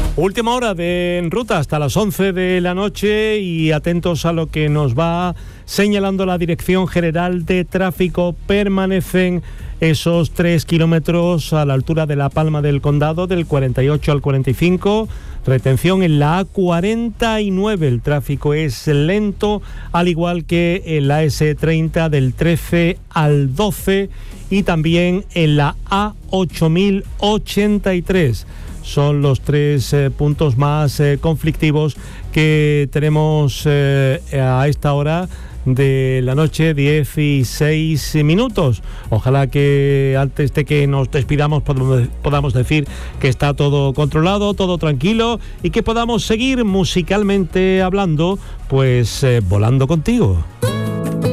Última hora de En Ruta hasta las 11 de la noche y atentos a lo que nos va señalando la Dirección General de Tráfico. Permanecen esos 3 kilómetros a la altura de La Palma del Condado, del 48 al 45. Retención en la A49, el tráfico es lento, al igual que en la S30 del 13 al 12 y también en la A8083. Son los 3 puntos más conflictivos que tenemos a esta hora de la noche, 16 minutos. Ojalá que antes de que nos despidamos podamos decir que está todo controlado, todo tranquilo y que podamos seguir musicalmente hablando, pues volando contigo.